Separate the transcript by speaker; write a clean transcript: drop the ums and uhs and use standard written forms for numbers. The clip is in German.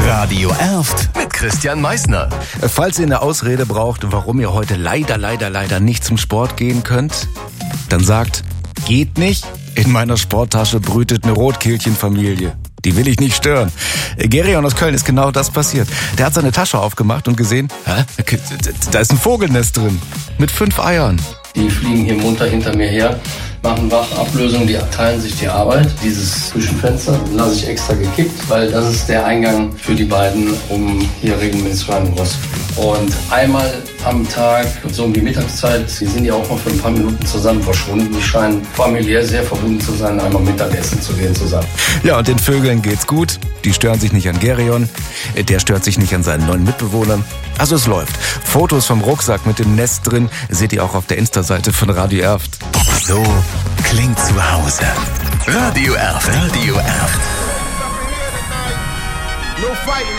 Speaker 1: Radio Erft mit Christian Meissner.
Speaker 2: Falls ihr eine Ausrede braucht, warum ihr heute leider nicht zum Sport gehen könnt, dann sagt, geht nicht. In meiner Sporttasche brütet eine Rotkehlchenfamilie. Die will ich nicht stören. Gerion aus Köln ist genau das passiert. Der hat seine Tasche aufgemacht und gesehen, da ist ein Vogelnest drin. Mit 5 Eiern.
Speaker 3: Die fliegen hier munter hinter mir her, machen Wachablösung, die teilen sich die Arbeit. Dieses Zwischenfenster lasse ich extra gekippt, weil das ist der Eingang für die beiden, um hier regelmäßig rein und raus zu fliegen. Und einmal am Tag, so um die Mittagszeit, die sind ja auch mal für ein paar Minuten zusammen verschwunden. Die scheinen familiär sehr verbunden zu sein, einmal Mittagessen zu gehen zusammen.
Speaker 2: Ja, und den Vögeln geht's gut. Die stören sich nicht an Gerion. Der stört sich nicht an seinen neuen Mitbewohnern. Also es läuft. Fotos vom Rucksack mit dem Nest drin seht ihr auch auf der Insta-Seite von Radio Erft.
Speaker 1: So klingt zu Hause. Radio Erft. Radio Erft.